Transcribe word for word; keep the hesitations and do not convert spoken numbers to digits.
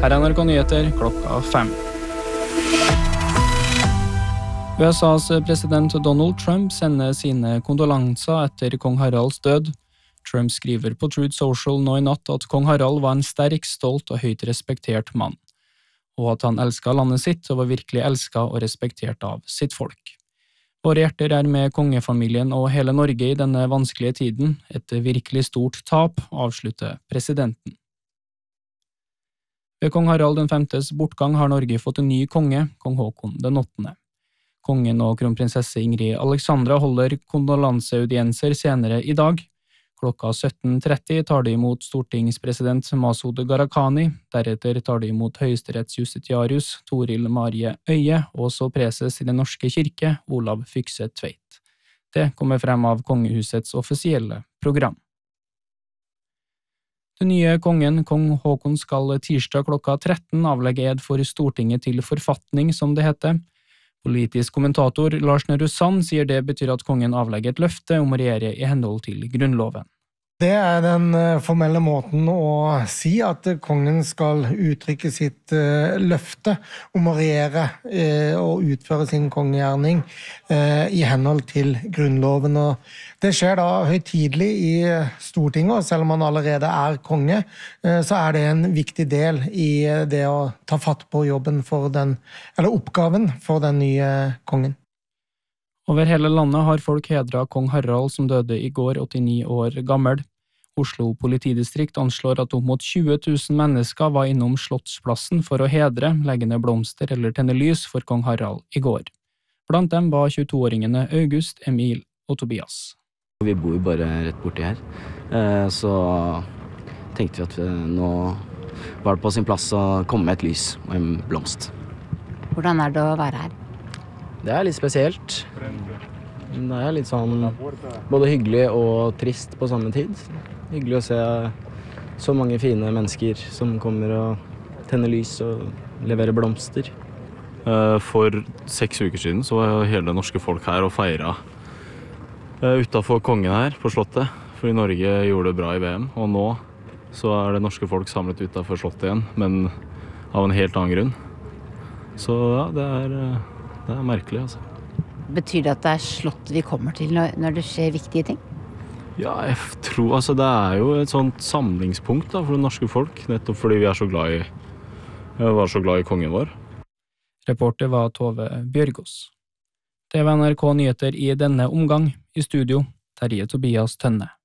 Her er N R K Nyheter klokka fem. U S A's president Donald Trump sender sine kondolanser etter kong Haralds død. Trump skriver på Truth Social nå i natt at kong Harald var en sterk, stolt og høyt respektert mann, og at han elsket landet sitt og var virkelig elsket og respektert av sitt folk. Våre hjerter er med kongefamilien og hele Norge i denne vanskelige tiden, et virkelig stort tap, avslutter presidenten. Ved kong Harald den femtes bortgang har Norge fått en ny konge, kong Håkon den åttende. Kongen og kronprinsesse Ingrid Alexandra holder kondolanseaudienser senere i dag. Klokka sytten tretti tar de imot stortingspresident Masud Gharahkhani, deretter tar de imot høyesterettsjustitiarius Toril Marie Øye og så preses i Den norske kirke Olav Fykse Tveit. Det kommer frem av kongehusets offisielle program. Den nye kongen, kong Håkon, skal tirsdag klokka tretten avlegge ed for Stortinget til forfatning, som det heter. Politisk kommentator Lars Nehru Sand sier det betyr at kongen avlegger et løfte om å regjere i henhold til grunnloven. Det er den formelle måten å si at kongen skal uttrykke sitt løfte om å regjere og utføre sin kongegjerning i henhold til grunnloven. Og det skjer da høytidelig i Stortinget, og selv om han allerede er konge, så er det en viktig del i det å ta fatt på jobben for den, eller oppgaven for den nye kongen. Over hele landet har folk hedret kong Harald som døde i går, åttini år gammel. Oslo politidistrikt anslår at opp mot tjue tusen mennesker var innom Slottsplassen for å hedre, legge ned blomster eller tenne lys for kong Harald i går. Blant dem var tjueto-åringene August, Emil og Tobias. Vi bor bare rett borti her, så tenkte vi at nå var det på sin plass å komme med et lys og en blomst. Hvordan er det å være her? Det er litt spesielt. Det er litt sånn både hyggelig og trist på samme tid. Hyggelig å se så mange fine mennesker som kommer og tenner lys og leverer blomster. For seks uker siden så var hele det norske folk her og feiret utenfor kongen her på slottet, fordi Norge gjorde det bra i V M. Og nå så er det norske folk samlet utenfor slottet igjen, men av en helt annen grunn. Så ja, det er... Det er merkelig, altså. Betyr det at det er slottet vi kommer til når, når det skjer viktige ting? Ja, jeg tror, altså det er jo et sånt samlingspunkt da, for det norske folk, nettopp fordi vi er så glad i, var så glad i kongen vår. Reporter var Tove Bjørgås. Det var N R K Nyheter i denne omgang. I studio, Terje Tobias Tønne.